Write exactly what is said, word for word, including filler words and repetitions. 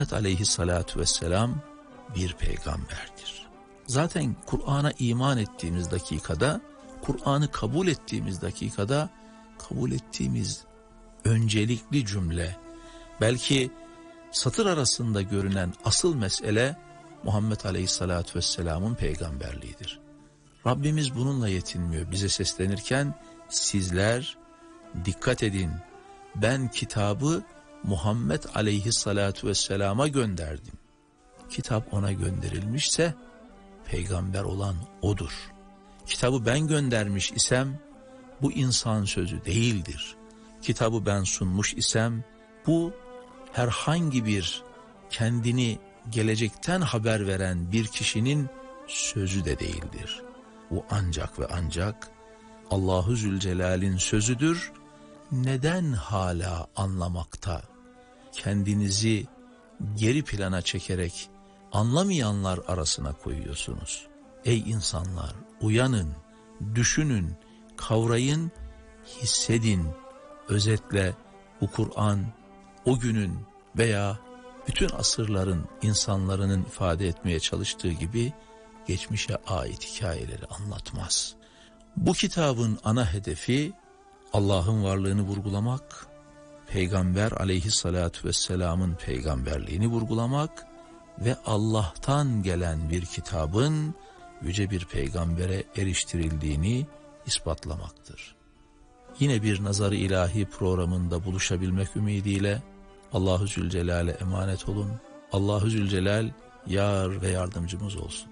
Aleyhissalatu vesselam bir peygamberdir. Zaten Kur'an'a iman ettiğimiz dakikada, Kur'an'ı kabul ettiğimiz dakikada, kabul ettiğimiz öncelikli cümle, belki satır arasında görünen asıl mesele Muhammed Aleyhissalatu vesselam'ın peygamberliğidir. Rabbimiz bununla yetinmiyor. Bize seslenirken sizler dikkat edin, ben kitabı Muhammed Aleyhissalatu vesselama gönderdim. Kitap ona gönderilmişse peygamber olan odur. Kitabı ben göndermiş isem bu insan sözü değildir. Kitabı ben sunmuş isem bu herhangi bir kendini gelecekten haber veren bir kişinin sözü de değildir. Bu ancak ve ancak Allahu Zülcelal'in sözüdür. Neden hala anlamakta, kendinizi geri plana çekerek anlamayanlar arasına koyuyorsunuz? Ey insanlar, uyanın, düşünün, kavrayın, hissedin. Özetle bu Kur'an o günün veya bütün asırların insanların ifade etmeye çalıştığı gibi geçmişe ait hikayeleri anlatmaz. Bu kitabın ana hedefi Allah'ın varlığını vurgulamak, Peygamber Aleyhissalatu vesselam'ın peygamberliğini vurgulamak ve Allah'tan gelen bir kitabın yüce bir peygambere eriştirildiğini ispatlamaktır. Yine bir Nazar-ı İlahi programında buluşabilmek ümidiyle Allahu Zülcelal'e emanet olun. Allahu Zülcelal yar ve yardımcımız olsun.